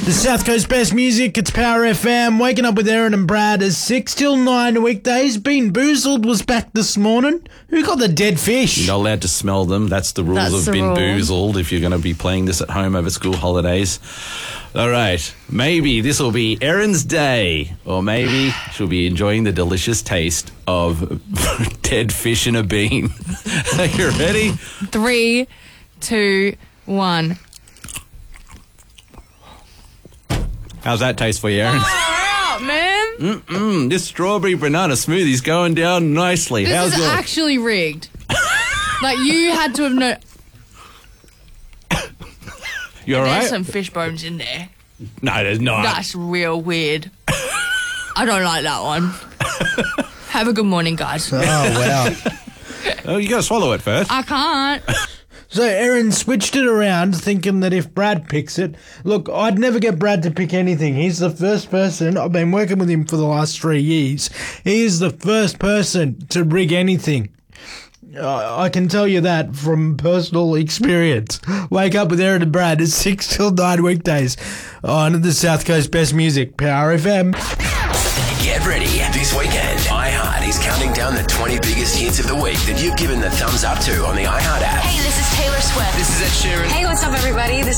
The South Coast Best Music, it's Power FM. Waking up with Aaron and Brad is 6 till 9 weekdays. Bean Boozled was back this morning. Who got the dead fish? You're not allowed to smell them. That's the rules of Bean Boozled if you're going to be playing this at home over school holidays. All right. Maybe this will be Erin's day, or maybe she'll be enjoying the delicious taste of dead fish in a bean. Are you ready? 3, 2, 1. How's that taste for you, Erin? Oh, man. This strawberry banana smoothie's going down nicely. This is actually rigged. Like, you had to have known. You all right? There's some fish bones in there. No, there's not. That's real weird. I don't like that one. Have a good morning, guys. Oh, wow. Oh, you got to swallow it first. I can't. So Erin switched it around thinking that if Brad picks it... Look, I'd never get Brad to pick anything. He's the first person... I've been working with him for the last 3 years. He is the first person to rig anything. I can tell you that from personal experience. Wake up with Aaron and Brad. It's 6 till 9 weekdays on the South Coast Best Music, Power FM. Get ready. This weekend, iHeart is counting down the 20 biggest hits of the week that you've given the thumbs up to on the iHeart app. Hey, this is Taylor Swift. This is Ed Sheeran. Hey, what's up, everybody? This